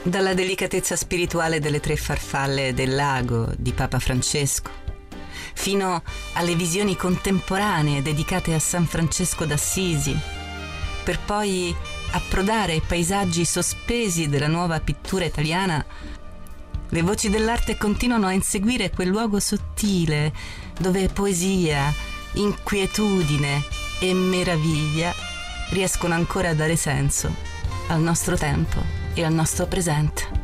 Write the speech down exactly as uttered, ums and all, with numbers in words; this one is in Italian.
Dalla delicatezza spirituale delle tre farfalle del lago di Papa Francesco, fino alle visioni contemporanee dedicate a San Francesco d'Assisi, per poi approdare ai paesaggi sospesi della nuova pittura italiana, le voci dell'arte continuano a inseguire quel luogo sottile dove poesia, inquietudine e meraviglia riescono ancora a dare senso al nostro tempo e al nostro presente.